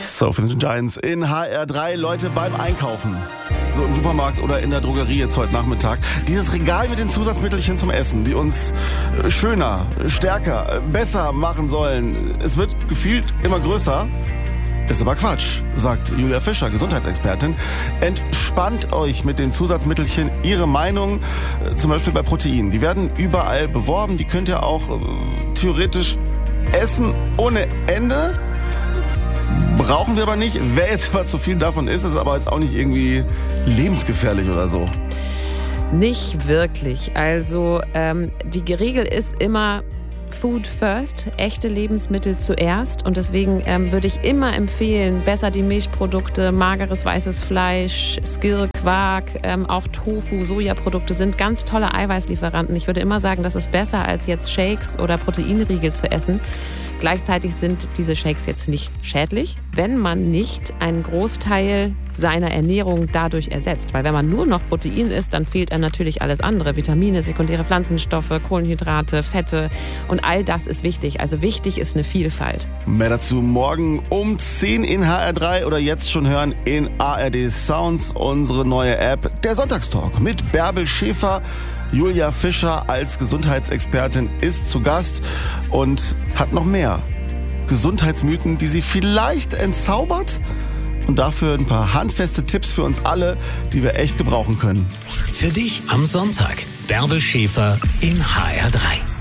Sophie and the Giants in HR3. Leute, beim Einkaufen, so im Supermarkt oder in der Drogerie jetzt heute Nachmittag, dieses Regal mit den Zusatzmittelchen zum Essen, die uns schöner, stärker, besser machen sollen, es wird gefühlt immer größer. Ist aber Quatsch, sagt Julia Fischer, Gesundheitsexpertin. Entspannt euch mit den Zusatzmittelchen. Ihre Meinung, zum Beispiel bei Proteinen. Die werden überall beworben. Die könnt ihr auch theoretisch essen ohne Ende. Brauchen wir aber nicht. Wer jetzt aber zu viel davon isst, ist aber jetzt auch nicht irgendwie lebensgefährlich oder so. Nicht wirklich. Also die Regel ist immer Food first, echte Lebensmittel zuerst. Und deswegen würde ich immer empfehlen, besser die Milchprodukte, mageres weißes Fleisch, Skir, Quark, auch Tofu, Sojaprodukte sind ganz tolle Eiweißlieferanten. Ich würde immer sagen, das ist besser, als jetzt Shakes oder Proteinriegel zu essen. Gleichzeitig sind diese Shakes jetzt nicht schädlich, wenn man nicht einen Großteil seiner Ernährung dadurch ersetzt. Weil wenn man nur noch Protein isst, dann fehlt einem natürlich alles andere. Vitamine, sekundäre Pflanzenstoffe, Kohlenhydrate, Fette und all das ist wichtig. Also wichtig ist eine Vielfalt. Mehr dazu morgen um 10 in HR3 oder jetzt schon hören in ARD Sounds, unsere neue App. Der Sonntagstalk mit Bärbel Schäfer. Julia Fischer als Gesundheitsexpertin ist zu Gast und hat noch mehr Gesundheitsmythen, die sie vielleicht entzaubert und dafür ein paar handfeste Tipps für uns alle, die wir echt gebrauchen können. Für dich am Sonntag. Bärbel Schäfer in HR3.